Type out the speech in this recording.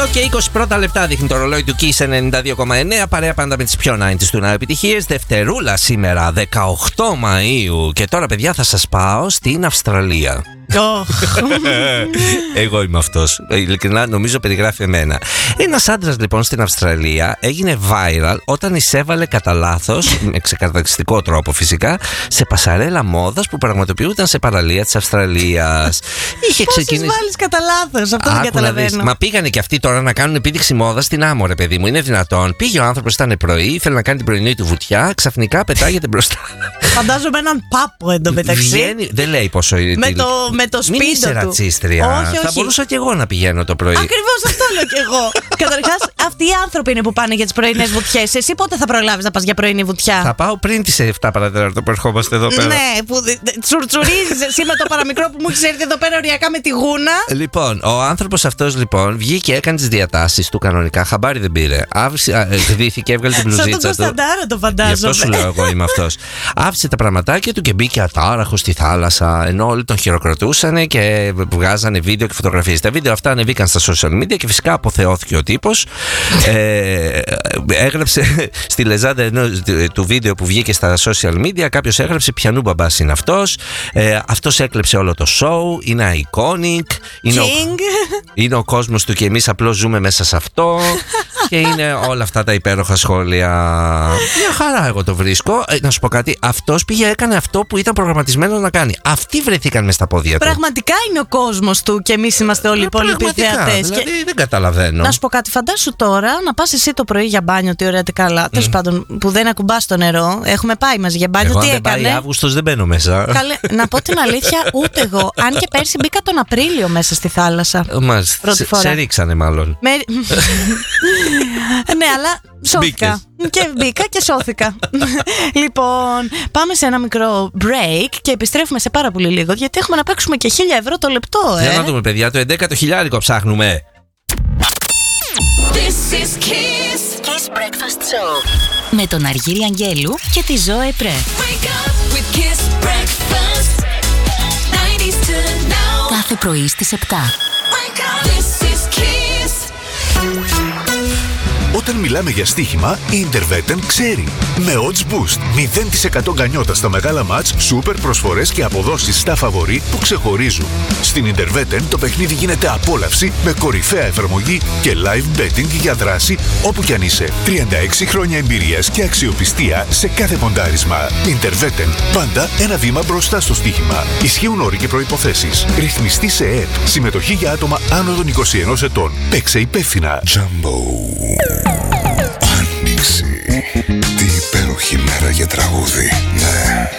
8 και 20 πρώτα λεπτά δείχνει το ρολόι του Kiss 92,9. Παρέα πάντα με τις πιο 90's του ναού επιτυχίες. Δευτερούλα σήμερα, 18 Μαΐου. Και τώρα, παιδιά, θα σας πάω στην Αυστραλία. Εγώ είμαι αυτός. Ειλικρινά, νομίζω περιγράφει εμένα. Ένας άντρας λοιπόν στην Αυστραλία έγινε viral όταν εισέβαλε κατά λάθος, με ξεκαταξιστικό τρόπο φυσικά, σε πασαρέλα μόδας που πραγματοποιούταν σε παραλία της Αυστραλίας. Πώς εισβάλλεις κατά λάθος, αυτό δεν καταλαβαίνω. Μα πήγανε και αυτοί τώρα να κάνουν επίδειξη μόδας στην Άμμο, ρε παιδί μου. Είναι δυνατόν? Πήγε ο άνθρωπος, ήταν πρωί, ήθελε να κάνει την πρωινή του βουτιά, ξαφνικά πετάγεται μπροστά. Φαντάζομαι έναν πάπο εντωμεταξύ. Βγαίνει, δεν λέει πόσο είναι. Με το σπίτι του. Μην είσαι ρατσίστρια. Όχι. Θα μπορούσα και εγώ να πηγαίνω το πρωί. Ακριβώς αυτό λέω κι εγώ. Καταρχάς, αυτοί οι άνθρωποι είναι που πάνε για τις πρωινές βουτιές. Εσύ πότε θα προλάβεις να πας για πρωινή βουτιά? Θα πάω πριν τις 7 παρατέταρτο που ερχόμαστε εδώ πέρα. Ναι, που τσουρτσουρίζεις εσύ με το παραμικρό που μου έχεις έρθει εδώ πέρα οριακά με τη γούνα. Λοιπόν, ο άνθρωπος αυτός λοιπόν βγήκε, έκανε τις διατάσεις του κανονικά. Χαμπάρι δεν πήρε. Γδύθηκε, έβγαλε την μπλουζίτσα του. Σαν τον Κωνσταντάρο το φαντάζομαι. Γι' αυτό σου λέω εγώ είμαι αυτός. Άφησε τα πραγματάκια του και μπήκε ατάραχος στη θάλασσα. Ενώ όλοι τον χειροκροτούσαν και βγάζανε βίντεο και φωτογραφίες. Τα βίντεο αυτά ανεβήκαν στα social media και φυσικά αποθεώθηκε ο τύπος. Έγραψε στη λεζάντα του βίντεο που βγήκε στα social media, κάποιος έγραψε ποιανού μπαμπάς είναι αυτός. Αυτός έκλεψε όλο το show. Είναι iconic. Είναι ο κόσμος του και εμείς απλώς ζούμε μέσα σε αυτό. Και είναι όλα αυτά τα υπέροχα σχόλια. Μια χαρά εγώ το βρίσκω. Να σου πω κάτι. Αυτός πήγε, έκανε αυτό που ήταν προγραμματισμένο να κάνει. Αυτοί βρεθήκαν μες στα πόδια του. Πραγματικά είναι ο κόσμος του και εμείς είμαστε όλοι οι υπόλοιποι θεατές. Δηλαδή δεν καταλαβαίνω. Να σου πω κάτι. Φαντάσου τώρα να πας εσύ το πρωί για μπάνιο, τι ωραία, τι καλά. Τέλος πάντων, που δεν ακουμπάς το νερό. Έχουμε πάει μαζί για μπάνιο. Εγώ, τι αν έκανε? δεν πάει Αύγουστος δεν μπαίνω μέσα. Να πω την αλήθεια, ούτε εγώ. Αν και πέρσι μπήκα τον Απρίλιο μέσα στη θάλασσα. Σε ρίξανε μάλλον. Ναι, αλλά σώθηκα. Και μπήκα και σώθηκα. Λοιπόν, πάμε σε ένα μικρό break και επιστρέφουμε σε πάρα πολύ λίγο, γιατί έχουμε να παίξουμε και 1.000 € το λεπτό. Για να δούμε, παιδιά, το 11ο χιλιάρικο ψάχνουμε. This is Kiss. Kiss Breakfast Show. Με τον Αργύρη Αγγέλου και τη Ζώε Πρέ. Wake up with Kiss Breakfast. 90s to now. Κάθε πρωί στις 7. Wake up. This is Kiss. Όταν μιλάμε για στοίχημα, η Interveten ξέρει. Με Odds Boost, 0% γκανιότα στα μεγάλα μάτς, σούπερ προσφορές και αποδόσεις στα φαβορί που ξεχωρίζουν. Στην Interveten το παιχνίδι γίνεται απόλαυση με κορυφαία εφαρμογή και live betting για δράση όπου κι αν είσαι. 36 χρόνια εμπειρίας και αξιοπιστία σε κάθε ποντάρισμα. Interveten, πάντα ένα βήμα μπροστά στο στοίχημα. Ισχύουν όροι και προϋποθέσεις. Ρυθμιστή σε ΕΕΠ. Συμμετοχή για άτομα άνω των 21 ετών. Παίξε υπεύθυνα. Jumbo. Άνοιξη. Τι υπέροχη μέρα για τραγούδι.